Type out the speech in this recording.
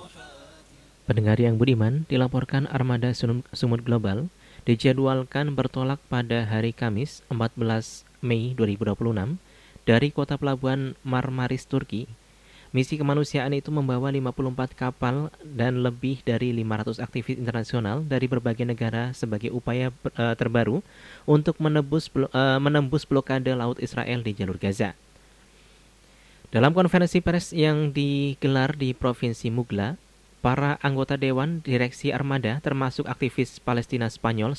Pendengar yang budiman, dilaporkan armada Sumut Global dijadwalkan bertolak pada hari Kamis 14 Mei 2026 dari kota pelabuhan Marmaris, Turki. Misi kemanusiaan itu membawa 54 kapal dan lebih dari 500 aktivis internasional dari berbagai negara sebagai upaya terbaru untuk menembus blokade laut Israel di jalur Gaza. Dalam konferensi pers yang digelar di Provinsi Mugla, para anggota Dewan Direksi Armada termasuk aktivis Palestina Spanyol